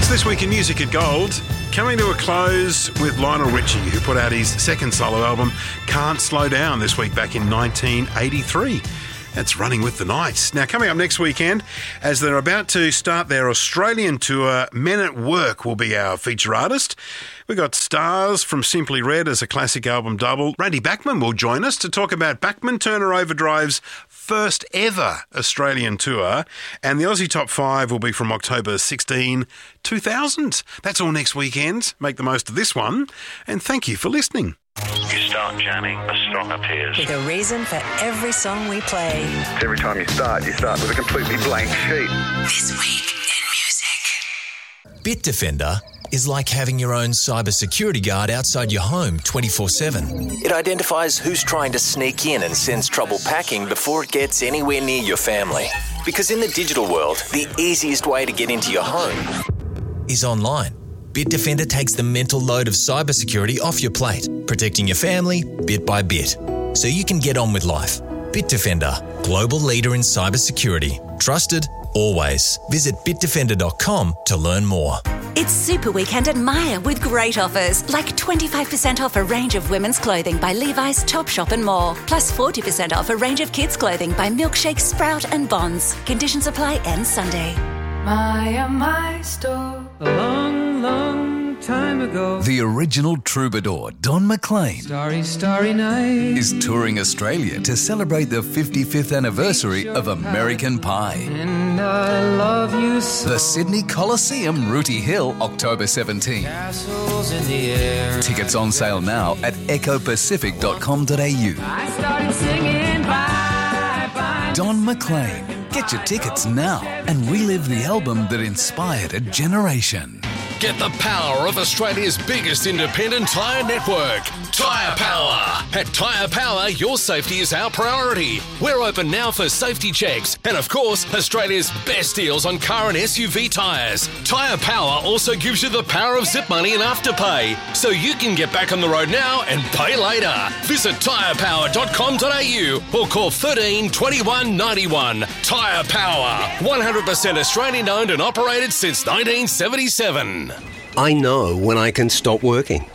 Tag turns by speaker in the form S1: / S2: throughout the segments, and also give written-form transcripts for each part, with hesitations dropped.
S1: It's This Week in Music at Gold, coming to a close with Lionel Richie, who put out his second solo album, Can't Slow Down, this week back in 1983. That's Running with the Night. Now, coming up next weekend, as they're about to start their Australian tour, Men at Work will be our feature artist. We've got Stars from Simply Red as a classic album double. Randy Bachman will join us to talk about Bachman Turner Overdrive's first ever Australian tour. And the Aussie Top 5 will be from October 16, 2000. That's all next weekend. Make the most of this one. And thank you for listening.
S2: You start jamming, a song appears.
S3: With a reason for every song we play.
S4: Every time you start with a completely blank sheet.
S3: This Week in Music.
S5: Bitdefender is like having your own cybersecurity guard outside your home 24/7. It identifies who's trying to sneak in and sends trouble packing before it gets anywhere near your family. Because in the digital world, the easiest way to get into your home is online. Bitdefender takes the mental load of cybersecurity off your plate, protecting your family bit by bit, so you can get on with life. Bitdefender, global leader in cybersecurity. Trusted, always. Visit bitdefender.com to learn more.
S6: It's Super Weekend at Myer with great offers, like 25% off a range of women's clothing by Levi's, Topshop and more. Plus 40% off a range of kids' clothing by Milkshake, Sprout and Bonds. Conditions apply end Sunday.
S7: Myer, my store. A long, long time ago.
S8: The original troubadour, Don McLean,
S7: Starry, starry night.
S8: is touring Australia to celebrate the 55th anniversary of American Pie.
S7: And I love you so.
S8: The Sydney Coliseum, Rooty Hill, October 17.
S7: Castles in the air.
S8: Tickets on sale now at ecopacific.com.au.
S7: I started singing bye, bye.
S8: Don McLean. Get your tickets now and relive the album that inspired a generation.
S9: Get the power of Australia's biggest independent tyre network, Tyre Power. At Tyre Power, your safety is our priority. We're open now for safety checks and, of course, Australia's best deals on car and SUV tyres. Tyre Power also gives you the power of zip money and afterpay, so you can get back on the road now and pay later. Visit tyrepower.com.au or call 13 21 91. Tyre Power, 100% Australian owned and operated since 1977.
S10: I know when I can stop working.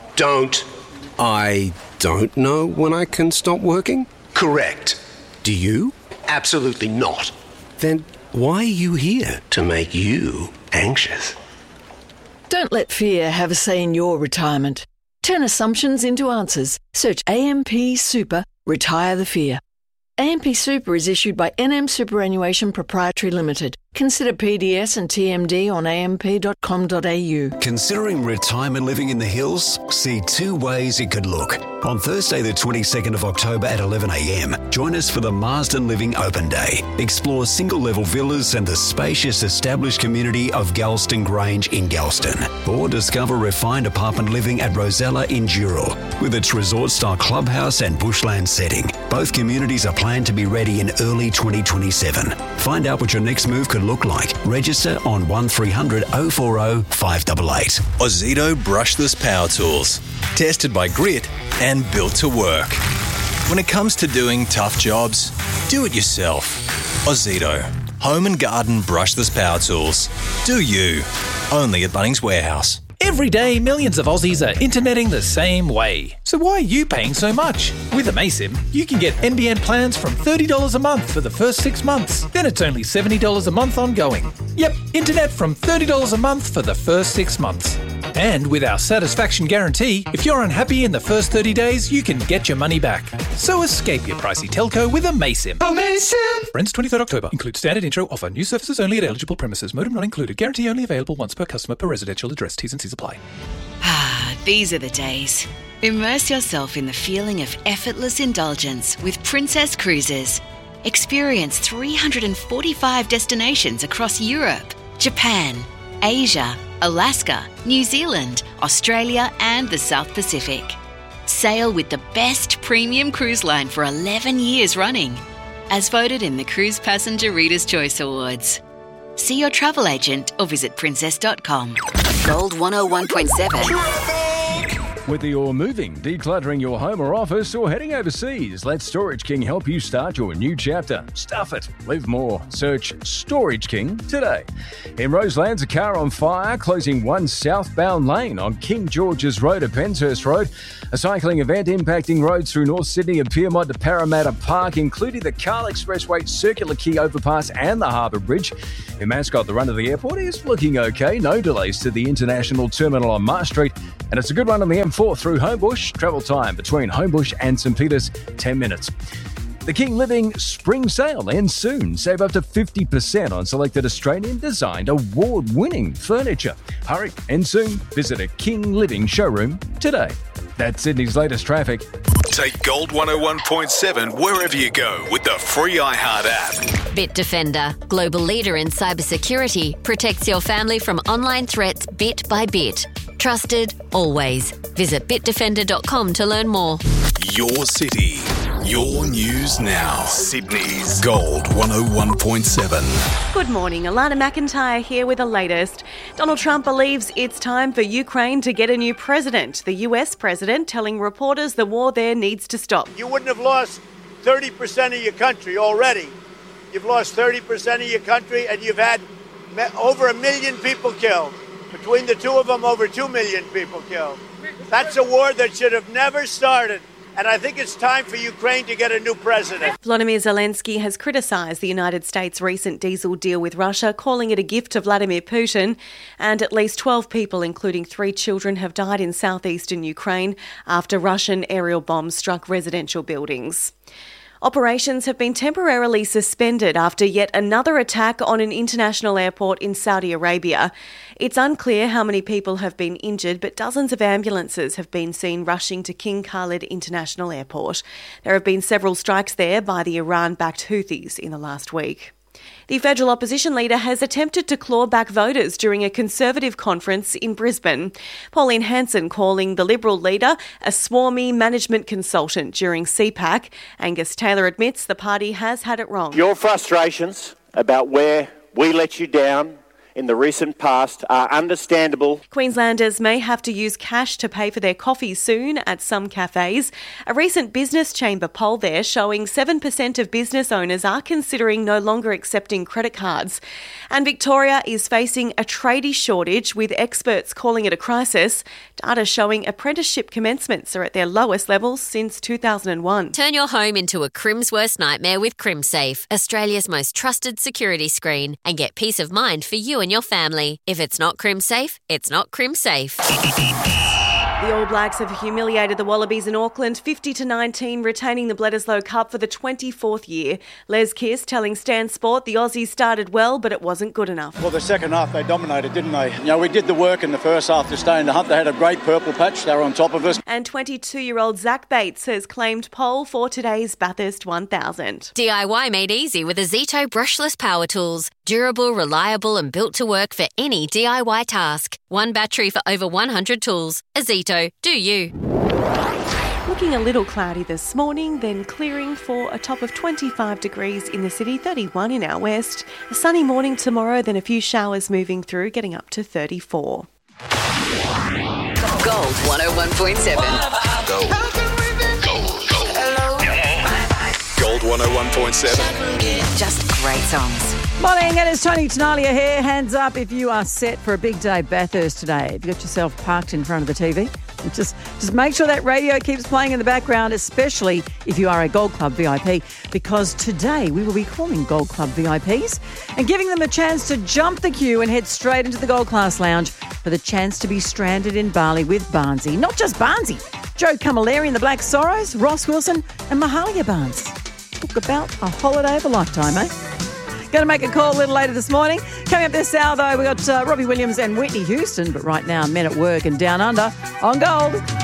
S10: I don't know when I can stop working? Correct. Do you? Absolutely not. Then why are you here to make you anxious?
S11: Don't let fear have a say in your retirement. Turn assumptions into answers. Search AMP Super, Retire the Fear. AMP Super is issued by NM Superannuation Proprietary Limited. Consider PDS and TMD on amp.com.au.
S12: Considering retirement living in the hills? See two ways it could look. On Thursday the 22nd of October at 11 a.m, join us for the Marsden Living Open Day. Explore single-level villas and the spacious established community of Galston Grange in Galston. Or discover refined apartment living at Rosella in Dural, with its resort-style clubhouse and bushland setting. Both communities are planned to be ready in early 2027. Find out what your next move could look like. Register on 1300 040 588.
S5: Ozito brushless power tools. Tested by Grit and built to work. When it comes to doing tough jobs, do it yourself. Ozito. Home and garden brushless power tools. Do you. Only at Bunnings Warehouse.
S13: Every day, millions of Aussies are interneting the same way. So why are you paying so much? With AMASIM, you can get NBN plans from $30 a month for the first 6 months. Then it's only $70 a month ongoing. Yep, internet from $30 a month for the first 6 months. And with our satisfaction guarantee, if you're unhappy in the first 30 days, you can get your money back. So escape your pricey telco with AMASIM.
S7: AMASIM!
S13: Friends, 23rd October. Includes standard intro offer. New services only at eligible premises. Modem not included. Guarantee only available once per customer per residential address. T's and C's apply.
S14: These are the days. Immerse yourself in the feeling of effortless indulgence with Princess Cruises. Experience 345 destinations across Europe, Japan, Asia, Alaska, New Zealand, Australia and the South Pacific. Sail with the best premium cruise line for 11 years running, as voted in the Cruise Passenger Reader's Choice Awards. See your travel agent or visit princess.com.
S3: Gold 101.7.
S15: Whether you're moving, decluttering your home or office, or heading overseas, let Storage King help you start your new chapter. Stuff it. Live more. Search Storage King today. In Roselands, a car on fire, closing one southbound lane on King George's Road at Penshurst Road. A cycling event impacting roads through North Sydney and Pyrmont to Parramatta Park, including the Carl Expressway Circular Quay overpass and the Harbour Bridge. In Mascot, the run to the airport is looking okay. No delays to the International Terminal on Mars Street. And it's a good run on the M4 through Homebush. Travel time between Homebush and St Peters, 10 minutes. The King Living Spring Sale ends soon. Save up to 50% on selected Australian-designed, award-winning furniture. Hurry, ends soon. Visit a King Living showroom today. That's Sydney's latest traffic.
S16: Take Gold 101.7 wherever you go with the free iHeart app.
S17: Bitdefender, global leader in cybersecurity, protects your family from online threats bit by bit. Trusted, always. Visit bitdefender.com to learn more.
S16: Your city, your news now. Sydney's Gold 101.7.
S18: Good morning, Alana McIntyre here with the latest. Donald Trump believes it's time for Ukraine to get a new president. The US president telling reporters the war there needs to stop.
S19: You wouldn't have lost 30% of your country already. You've lost 30% of your country and you've had over 1 million people killed. Between the two of them, over 2 million people killed. That's a war that should have never started. And I think it's time for Ukraine to get a new president.
S18: Volodymyr Zelensky has criticised the United States' recent diesel deal with Russia, calling it a gift to Vladimir Putin. And at least 12 people, including 3 children, have died in southeastern Ukraine after Russian aerial bombs struck residential buildings. Operations have been temporarily suspended after yet another attack on an international airport in Saudi Arabia. It's unclear how many people have been injured, but dozens of ambulances have been seen rushing to King Khalid International Airport. There have been several strikes there by the Iran-backed Houthis in the last week. The federal opposition leader has attempted to claw back voters during a Conservative conference in Brisbane. Pauline Hanson calling the Liberal leader a swarmy management consultant during CPAC. Angus Taylor admits the party has had it wrong.
S20: Your frustrations about where we let you down in the recent past are understandable.
S18: Queenslanders may have to use cash to pay for their coffee soon at some cafes. A recent Business Chamber poll there showing 7% of business owners are considering no longer accepting credit cards. And Victoria is facing a tradie shortage, with experts calling it a crisis. Data showing apprenticeship commencements are at their lowest levels since 2001.
S17: Turn your home into a Crim's worst nightmare with CrimSafe, Australia's most trusted security screen, and get peace of mind for you and your family. If it's not CrimSafe, it's not CrimSafe.
S18: The All Blacks have humiliated the Wallabies in Auckland 50-19, retaining the Bledisloe Cup for the 24th year. Les Kiss telling Stan Sport the Aussies started well, but it wasn't good enough.
S21: Well, the second half they dominated, didn't they? You know, we did the work in the first half to stay in the hunt. They had a great purple patch. They were on top of us.
S18: And 22-year-old Zach Bates has claimed pole for today's Bathurst 1000.
S17: DIY made easy with Azito brushless power tools. Durable, reliable and built to work for any DIY task. One battery for over 100 tools. Azito, do you.
S18: Looking a little cloudy this morning, then clearing for a top of 25 degrees in the city, 31 in our west. A sunny morning tomorrow, then a few showers moving through, getting up to 34.
S3: Gold 101.7.
S16: Gold 101.7.
S3: Just great songs.
S22: Morning, it is Tony Tenalia here. Hands up if you are set for a big day Bathurst today. If you got yourself parked in front of the TV, just make sure that radio keeps playing in the background, especially if you are a Gold Club VIP, because today we will be calling Gold Club VIPs and giving them a chance to jump the queue and head straight into the Gold Class Lounge for the chance to be stranded in Bali with Barnsey. Not just Barnsey, Joe Camilleri and the Black Sorrows, Ross Wilson and Mahalia Barnes. Talk about a holiday of a lifetime, eh? Going to make a call a little later this morning. Coming up this hour, though, we've got Robbie Williams and Whitney Houston. But right now, Men at Work and Down Under on Gold.